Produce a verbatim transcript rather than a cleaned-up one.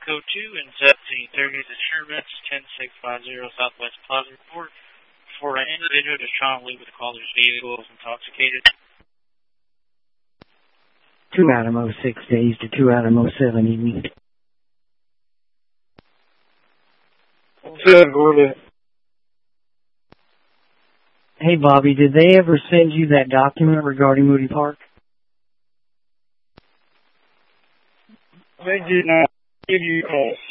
code two and set the thirtieth Insurance ten six five zero Southwest Plaza Report for an individual just trying to leave with the caller's vehicle is intoxicated. two Adam oh six days to two Adam oh seven evening. Good morning. Hey, Bobby, did they ever send you that document regarding Moody Park? They did not give you a call.